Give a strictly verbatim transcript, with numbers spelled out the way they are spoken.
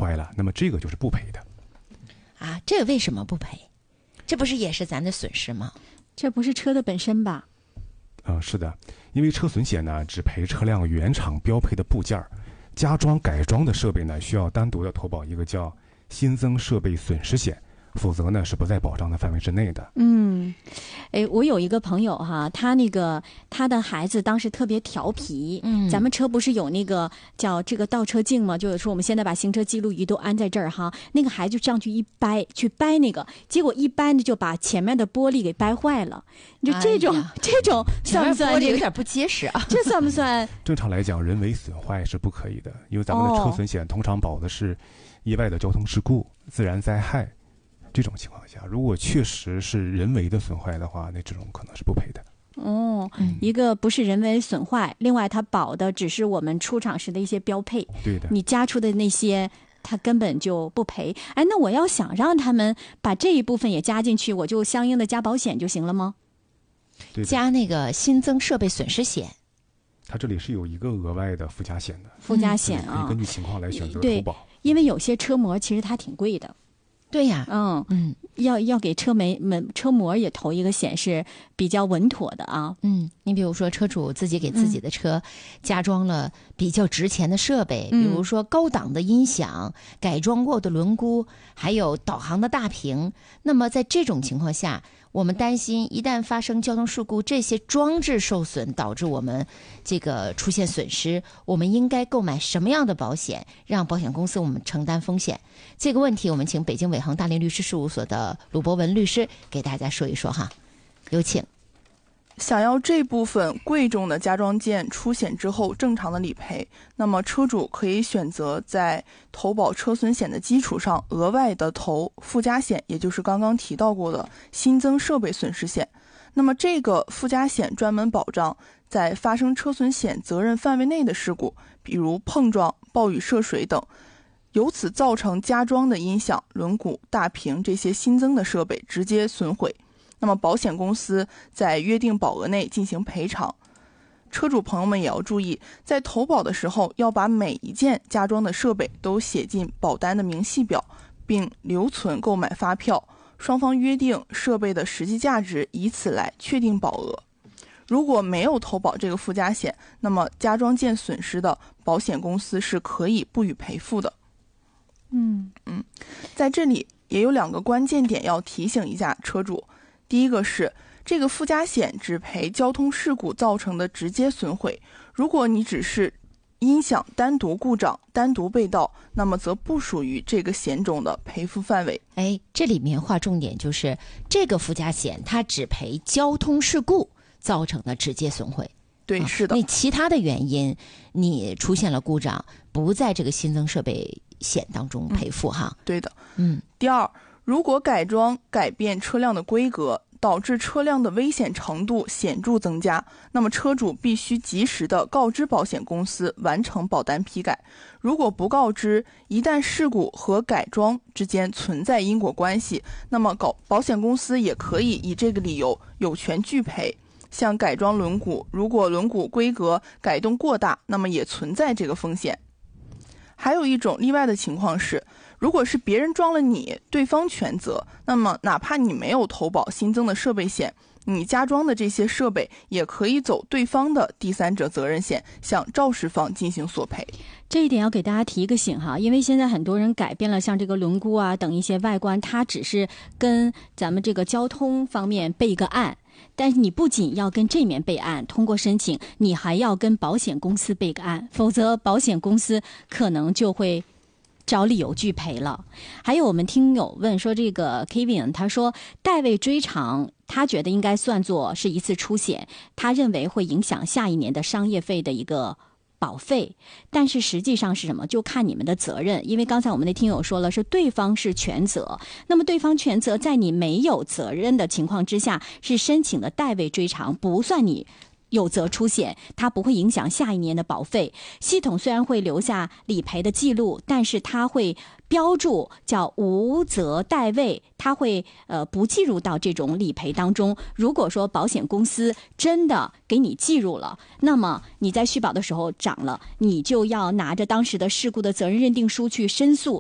坏了，那么这个就是不赔的。 啊，这个为什么不赔？这不是也是咱的损失吗？ 这不是车的本身吧？ 呃，是的，因为车损险呢只赔车辆原厂标配的部件，加装改装的设备呢需要单独的投保一个叫新增设备损失险，否则呢是不在保障的范围之内的。 嗯，哎，我有一个朋友哈，他那个他的孩子当时特别调皮，嗯，咱们车不是有那个叫这个倒车镜吗？就是说我们现在把行车记录仪都安在这儿哈，那个孩子上去一掰，去掰那个，结果一掰呢就把前面的玻璃给掰坏了。你就这种、哎、这种算不算、 这个？玻璃有点不结实啊， 这算不算？ 正常来讲，人为损坏是不可以的，因为咱们的车损险通常保的是意外的交通事故、自然灾害。这种情况下，如果确实是人为的损坏的话，那这种可能是不赔的。 哦，嗯、一个不是人为损坏，另外它保的只是我们出厂时的一些标配。 对的， 你加出的那些，它根本就不赔。哎，那我要想让他们把这一部分也加进去，我就相应的加保险就行了吗？ 加那个新增设备损失险。 它这里是有一个额外的附加险的。 附加险啊， 可以根据情况来选择投保。 因为有些车模其实它挺贵的。 对呀， 嗯嗯，要要给车媒门车模也投一个险是比较稳妥的啊。 嗯，你比如说车主自己给自己的车加装了比较值钱的设备，嗯、比如说高档的音响、改装过的轮毂，还有导航的大屏。那么在这种情况下，我们担心一旦发生交通事故，这些装置受损，导致我们这个出现损失，我们应该购买什么样的保险，让保险公司我们承担风险？这个问题，我们请北京伟恒大林律师事务所的鲁博文律师给大家说一说哈，有请。 想要这部分贵重的加装件出险之后正常的理赔，那么车主可以选择在投保车损险的基础上额外的投附加险，也就是刚刚提到过的新增设备损失险。那么这个附加险专门保障在发生车损险责任范围内的事故，比如碰撞、暴雨涉水等，由此造成加装的音响、轮毂、大屏这些新增的设备直接损毁，那么保险公司在约定保额内进行赔偿。车主朋友们也要注意，在投保的时候要把每一件加装的设备都写进保单的明细表，并留存购买发票，双方约定设备的实际价值，以此来确定保额。如果没有投保这个附加险，那么加装件损失的保险公司是可以不予赔付的。 嗯嗯，在这里也有两个关键点要提醒一下车主。第一个是这个附加险只赔交通事故造成的直接损毁，如果你只是音响单独故障、单独被盗，那么则不属于这个险种的赔付范围。 哎，这里面划重点就是这个附加险它只赔交通事故造成的直接损毁。 对， 啊、 是的。 那其他的原因你出现了故障，不在这个新增设备险当中赔付哈、 嗯。对的。 嗯。 第二，如果改装改变车辆的规格，导致车辆的危险程度显著增加，那么车主必须及时的告知保险公司，完成保单批改。如果不告知，一旦事故和改装之间存在因果关系，那么保保险公司也可以以这个理由有权拒赔。像改装轮毂，如果轮毂规格改动过大，那么也存在这个风险。还有一种例外的情况是，如果是别人装了你，对方全责，那么哪怕你没有投保新增的设备险，你加装的这些设备也可以走对方的第三者责任险，向肇事方进行索赔。 这一点要给大家提一个醒哈，因为现在很多人改变了像这个轮毂啊等一些外观，它只是跟咱们这个交通方面备个案，但是你不仅要跟这面备案，通过申请，你还要跟保险公司备个案，否则保险公司可能就会找理由拒赔了。还有我们听友问说，这个 Kevin 他说代位追偿，他觉得应该算作是一次出险，他认为会影响下一年的商业费的一个保费，但是实际上是什么？就看你们的责任，因为刚才我们的听友说了，是对方是全责，那么对方全责在你没有责任的情况之下，是申请的代位追偿，不算你有责出险，它不会影响下一年的保费。系统虽然会留下理赔的记录，但是它会标注叫无责代位，它会呃不计入到这种理赔当中。如果说保险公司真的给你计入了，那么你在续保的时候涨了，你就要拿着当时的事故的责任认定书去申诉。